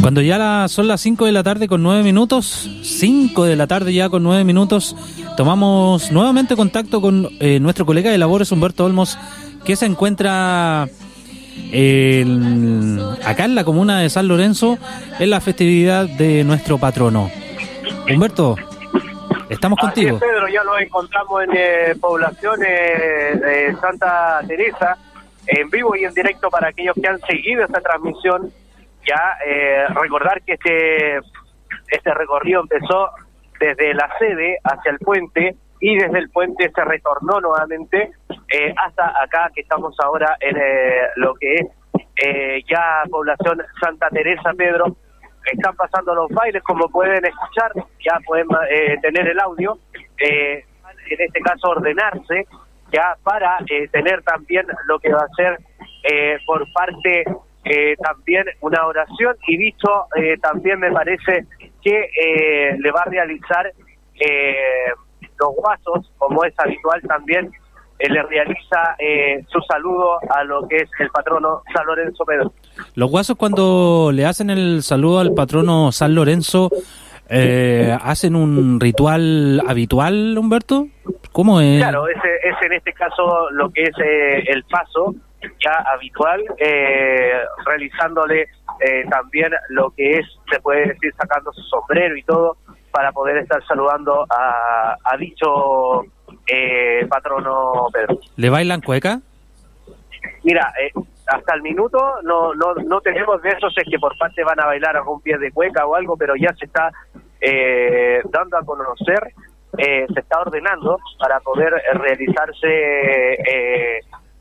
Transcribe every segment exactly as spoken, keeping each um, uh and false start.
Cuando ya la, son las cinco de la tarde con nueve minutos, cinco de la tarde ya con nueve minutos, tomamos nuevamente contacto con eh, nuestro colega de labores, Humberto Olmos, que se encuentra eh, acá en la comuna de San Lorenzo en la festividad de nuestro patrono. Humberto, estamos contigo. Así es, Pedro, ya lo encontramos en eh, población eh, de Santa Teresa, en vivo y en directo para aquellos que han seguido esta transmisión. Ya eh, recordar que este este recorrido empezó desde la sede hacia el puente y desde el puente se retornó nuevamente eh, hasta acá que estamos ahora en eh, lo que es eh, ya población Santa Teresa, Pedro. Están pasando los bailes, como pueden escuchar, ya pueden eh, tener el audio, eh, en este caso ordenarse ya para eh, tener también lo que va a ser eh, por parte Eh, también una oración, y dicho eh, también me parece que eh, le va a realizar eh, los guasos, como es habitual también, eh, le realiza eh, su saludo a lo que es el patrono San Lorenzo, Pedro. Los guasos, cuando le hacen el saludo al patrono San Lorenzo, eh, ¿hacen un ritual habitual, Humberto? ¿Cómo es? Claro, ese es en este caso lo que es eh, el paso ya habitual, eh, realizándole eh, también lo que es, se puede decir, sacando su sombrero y todo, para poder estar saludando a, a dicho eh, patrono Pedro. ¿Le bailan cueca? Mira, eh, hasta el minuto no, no no tenemos de esos, es que por parte van a bailar algún pie de cueca o algo, pero ya se está eh, dando a conocer, eh, se está ordenando para poder eh, realizarse eh,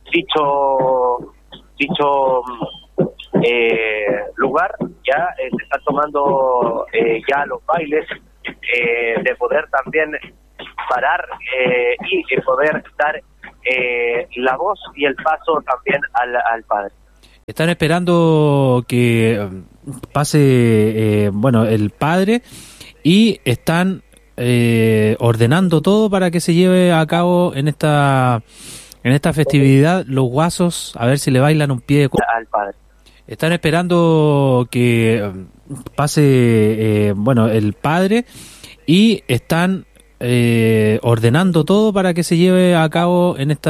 dicho dicho eh, lugar. Ya eh, se están tomando eh, ya los bailes eh, de poder también parar eh, y de poder dar eh, la voz y el paso también al, al padre. Están esperando que pase eh, bueno el padre y están eh, ordenando todo para que se lleve a cabo en esta En esta festividad los guasos, a ver si le bailan un pie de cueca al padre. Están esperando que pase eh, bueno el padre y están eh, ordenando todo para que se lleve a cabo en esta